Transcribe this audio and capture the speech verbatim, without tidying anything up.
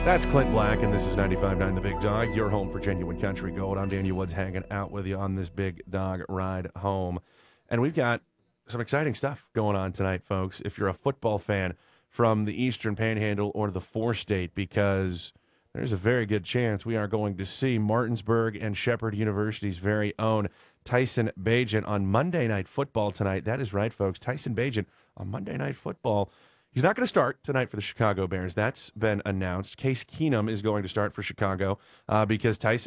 That's Clint Black, and this is ninety-five point nine The Big Dog, your home for genuine country gold. I'm Daniel Woods hanging out with you on this Big Dog ride home. And we've got some exciting stuff going on tonight, folks, if you're a football fan from the Eastern Panhandle or the four-state, because there's a very good chance we are going to see Martinsburg and Shepherd University's very own Tyson Bagent on Monday Night Football tonight. That is right, folks. Tyson Bagent on Monday Night Football. He's not going to start tonight for the Chicago Bears. That's been announced. Case Keenum is going to start for Chicago uh, because Tyson